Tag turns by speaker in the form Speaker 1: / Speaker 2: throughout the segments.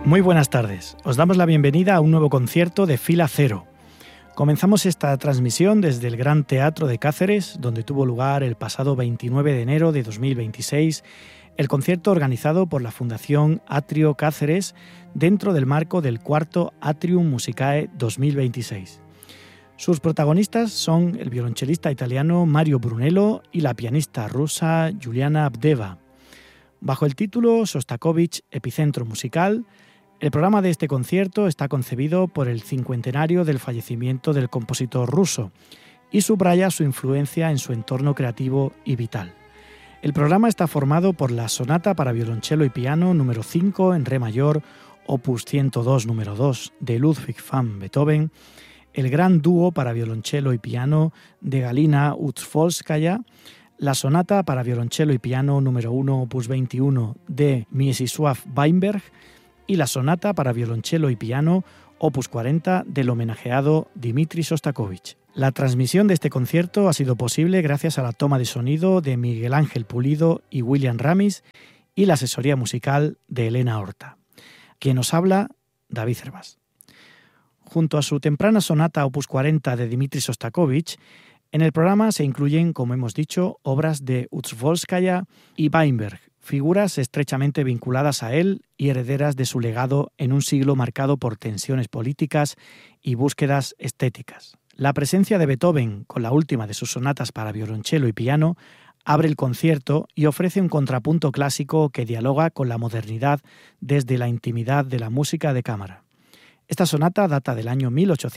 Speaker 1: Muy buenas tardes. Os damos la bienvenida a un nuevo concierto de Fila Cero. Comenzamos esta transmisión desde el Gran Teatro de Cáceres, donde tuvo lugar el pasado 29 de enero de 2026 el concierto organizado por la Fundación Atrio Cáceres dentro del marco del cuarto Atrium Musicae 2026. Sus protagonistas son el violonchelista italiano Mario Brunello y la pianista rusa Juliana Avdeva. Bajo el título Sostakovich Epicentro Musical, el programa de este concierto está concebido por el cincuentenario del fallecimiento del compositor ruso y subraya su influencia en su entorno creativo y vital. El programa está formado por la Sonata para violonchelo y piano número 5 en re mayor, opus 102 número 2 de Ludwig van Beethoven, el Gran Dúo para violonchelo y piano de Galina Utzfolskaya, la Sonata para violonchelo y piano número 1 opus 21 de Mieczysław Weinberg y la Sonata para violonchelo y piano opus 40 del homenajeado Dmitri Sostakovich. La transmisión de este concierto ha sido posible gracias a la toma de sonido de Miguel Ángel Pulido y William Ramis y la asesoría musical de Elena Horta. Quien nos habla, David Cervás. Junto a su temprana sonata opus 40 de Dmitri Sostakovich, en el programa se incluyen, como hemos dicho, obras de Utzfolskaya y Weinberg, figuras estrechamente vinculadas a él y herederas de su legado en un siglo marcado por tensiones políticas y búsquedas estéticas. La presencia de Beethoven, con la última de sus sonatas para violonchelo y piano, abre el concierto y ofrece un contrapunto clásico que dialoga con la modernidad desde la intimidad de la música de cámara. Esta sonata data del año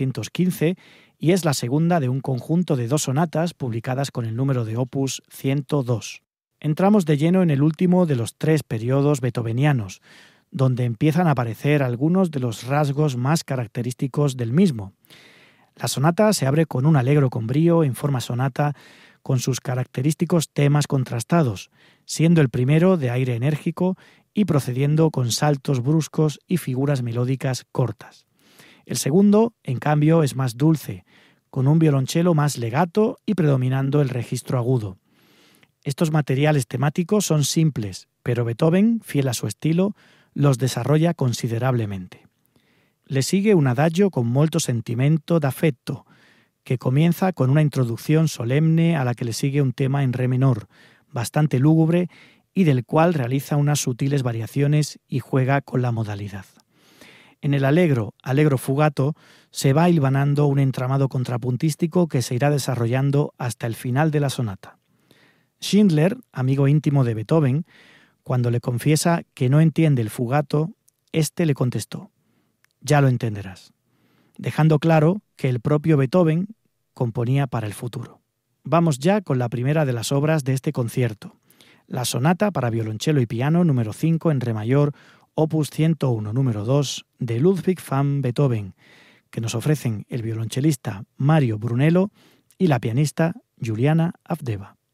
Speaker 1: 1815 y es la segunda de un conjunto de 2 sonatas publicadas con el número de opus 102. Entramos de lleno en el último de los 3 periodos beethovenianos, donde empiezan a aparecer algunos de los rasgos más característicos del mismo. La sonata se abre con un allegro con brío en forma sonata con sus característicos temas contrastados, siendo el primero de aire enérgico y procediendo con saltos bruscos y figuras melódicas cortas. El segundo, en cambio, es más dulce, con un violonchelo más legato y predominando el registro agudo. Estos materiales temáticos son simples, pero Beethoven, fiel a su estilo, los desarrolla considerablemente. Le sigue un adagio con molto sentimento d'affetto, que comienza con una introducción solemne a la que le sigue un tema en re menor, bastante lúgubre y del cual realiza unas sutiles variaciones y juega con la modalidad. En el allegro fugato se va hilvanando un entramado contrapuntístico que se irá desarrollando hasta el final de la sonata. Schindler, amigo íntimo de Beethoven, cuando le confiesa que no entiende el fugato, éste le contestó: «Ya lo entenderás», dejando claro que el propio Beethoven componía para el futuro. Vamos ya con la primera de las obras de este concierto, la Sonata para violonchelo y piano número 5 en re mayor, opus 101 número 2 de Ludwig van Beethoven, que nos ofrecen el violonchelista Mario Brunello y la pianista Juliana Avdeva.